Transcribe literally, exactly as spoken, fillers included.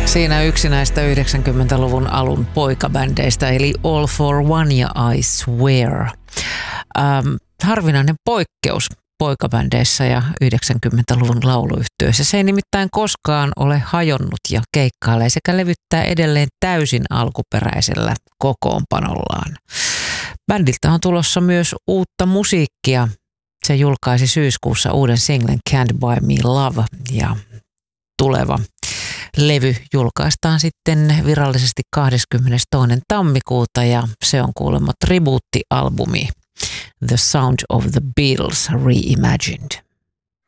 Siinä yksi näistä yhdeksänkymmentäluvun alun poikabändeistä, eli All for One ja I Swear. Ähm, harvinainen poikkeus poikabändeissä ja yhdeksänkymmentäluvun lauluyhtiöissä. Se ei nimittäin koskaan ole hajonnut ja keikkailee sekä levyttää edelleen täysin alkuperäisellä kokoonpanollaan. Bändiltä on tulossa myös uutta musiikkia. Se julkaisi syyskuussa uuden singlen Can't Buy Me Love ja tuleva levy julkaistaan sitten virallisesti kahdeskymmenestoinen tammikuuta ja se on kuulemma tribuuttialbumi The Sound of the Beatles Reimagined.